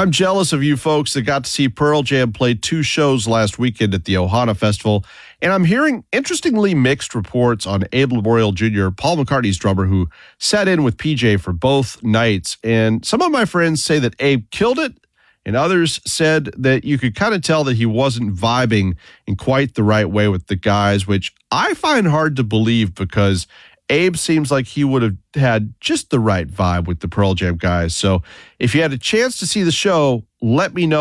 I'm jealous of you folks that got to see Pearl Jam play 2 shows last weekend at the Ohana Festival, and I'm hearing interestingly mixed reports on Abe Laboriel Jr., Paul McCartney's drummer, who sat in with PJ for both nights. And some of my friends say that Abe killed it, and others said that you could kind of tell that he wasn't vibing in quite the right way with the guys, which I find hard to believe because Abe seems like he would have had just the right vibe with the Pearl Jam guys. So if you had a chance to see the show, let me know.